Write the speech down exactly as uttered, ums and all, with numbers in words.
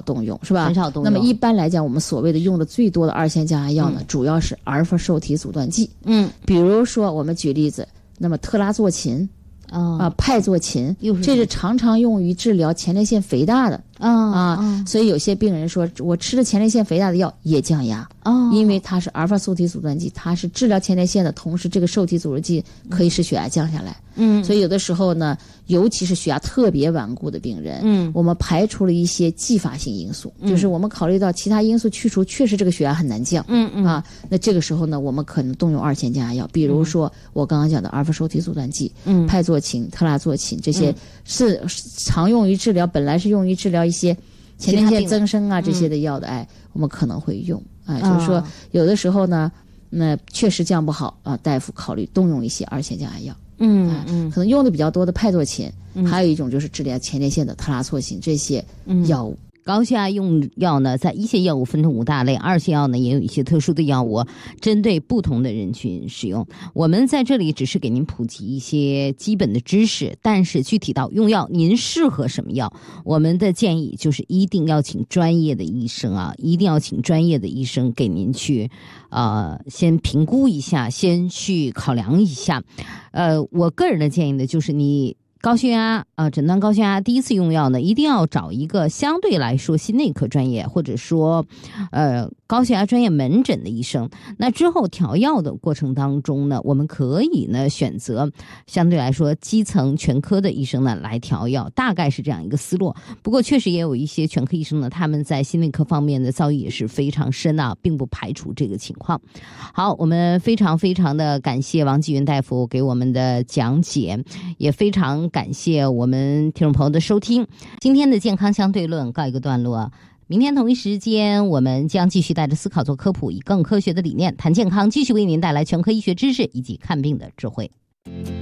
动用，是吧？ 很少动用。 那么一般来讲，我们所谓的用的最多的二线降压药呢，嗯、主要是阿尔法受体阻断剂。嗯，比如说我们举例子，那么特拉唑嗪。啊、呃，派唑嗪，这是常常用于治疗前列腺肥大的。啊啊，所以有些病人说，我吃了前列腺肥大的药也降压。哦，因为它是阿尔法受体阻断剂，它是治疗前列腺的同时，这个受体阻断剂可以使血压降下来。嗯，所以有的时候呢，尤其是血压特别顽固的病人，嗯，我们排除了一些继发性因素，嗯、就是我们考虑到其他因素去除，确实这个血压很难降。嗯嗯啊，那这个时候呢，我们可能动用二线降压药，比如说我刚刚讲的阿尔法受体阻断剂，嗯，派唑嗪、特拉唑嗪这些是常用于治疗，本来是用于治疗一些前列腺增生啊这些的药的，哎，我们可能会用。啊，就是说有的时候呢，那确实降不好啊，大夫考虑动用一些二线降压药。嗯嗯，可能用的比较多的派唑嗪，嗯、还有一种就是治疗前列腺的特拉唑嗪这些药物。 嗯高血压用药呢，在一线药物分成五大类，二线药呢也有一些特殊的药物，针对不同的人群使用。我们在这里只是给您普及一些基本的知识，但是具体到用药，您适合什么药，我们的建议就是一定要请专业的医生啊，一定要请专业的医生给您去，呃，先评估一下，先去考量一下。呃，我个人的建议呢，就是你。高血压啊、呃，诊断高血压第一次用药呢，一定要找一个相对来说心内科专业，或者说，呃，高血压专业门诊的医生。那之后调药的过程当中呢，我们可以呢选择相对来说基层全科的医生呢来调药，大概是这样一个思路。不过确实也有一些全科医生呢，他们在心内科方面的造诣也是非常深啊，并不排除这个情况。好，我们非常非常的感谢王继云大夫给我们的讲解，也非常感谢我们听众朋友的收听。今天的健康相对论告一个段落，明天同一时间我们将继续带着思考做科普，以更科学的理念谈健康，继续为您带来全科医学知识以及看病的智慧。